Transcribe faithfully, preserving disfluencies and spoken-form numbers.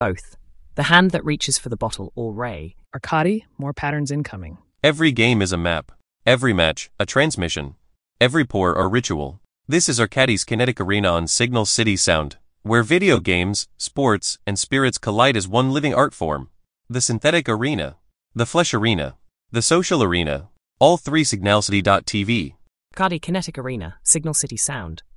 Both. The hand that reaches for the bottle or ray. Arcadi, more patterns incoming. Every game is a map. Every match, a transmission. Every pour a ritual. This is Arcadi's Kinetic Arena on Signal City Sound, where video games, sports, and spirits collide as one living art form. The synthetic arena, the flesh arena, the social arena, all three signalcity dot t v. Arcadi Kinetic Arena, Signal City Sound.